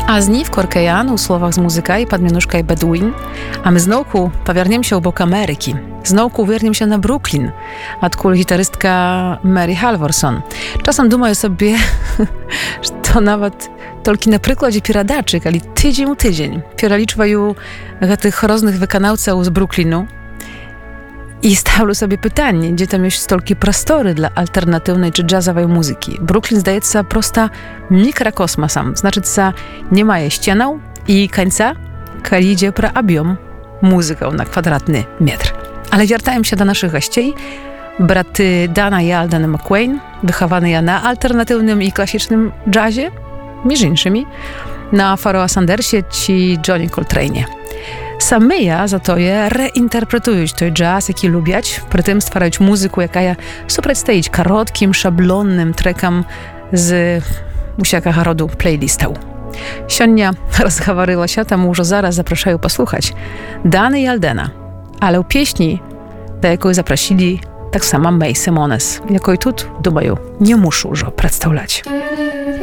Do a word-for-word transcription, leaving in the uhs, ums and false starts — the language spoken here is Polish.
А знів Коркеян у словах з музикай «Падмінушка» і «Бедуін», а ми знову повернемося у бок Америки. Знову вернемося на Бруклін, адкуль гітаристка Мері Халворсон. Czasem думаю sobie, że to nawet tylko na przykładzie piradaczyk, ale tydzień u tydzień. Piraliczwaju tych różnych wykonawców z Brooklynu i stawiam sobie pytanie, gdzie tam jest stolki prostory dla alternatywnej czy jazzowej muzyki. Brooklyn zdaje się prosta mikrokosmosem, znaczy, że nie ma ścianę i końca, kiedy idzie pro abiom muzyką na kwadratny metr. Ale wracając się do naszych gości, braty Dana i Alden McQueen, wychowane na alternatywnym i klasycznym jazzie, między innymi na Pharoah Sandersie czy Johnny Coltrane'ie. Same ja za to je reinterpretują ten jazz, jaki lubiać, przy tym stwarać muzykę, jaka ja suprotstawić krótkim, szablonnym trekom z usiaka rodu playlistą. Sionia rozgawaryła się, tam już zaraz zapraszają posłuchać Dany i Aldena, ale u pieśni, do jakiej zaprosili tak samo May Simones, jaką tu, думаю, nie muszę już przedstawiać.